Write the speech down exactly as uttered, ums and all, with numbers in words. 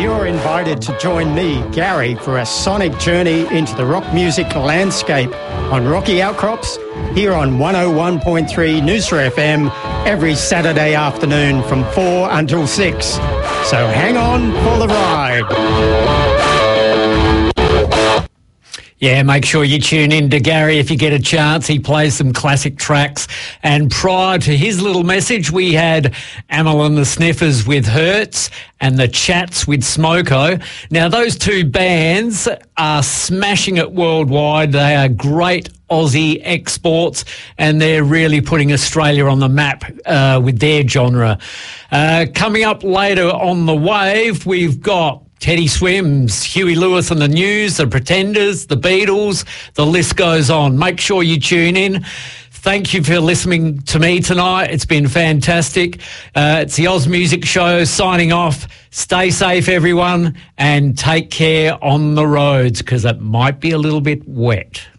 You're invited to join me, Gary, for a sonic journey into the rock music landscape on Rocky Outcrops here on one oh one point three Noosa F M every Saturday afternoon from four until six. So hang on for the ride. Yeah, make sure you tune in to Gary if you get a chance. He plays some classic tracks. And prior to his little message, we had Amyl and the Sniffers with Hertz and the Chats with Smoko. Now, those two bands are smashing it worldwide. They are great Aussie exports, and they're really putting Australia on the map uh, with their genre. Uh, coming up later on the wave, we've got Teddy Swims, Huey Lewis and the News, The Pretenders, The Beatles, the list goes on. Make sure you tune in. Thank you for listening to me tonight. It's been fantastic. Uh, it's the Oz Music Show signing off. Stay safe, everyone, and take care on the roads because it might be a little bit wet.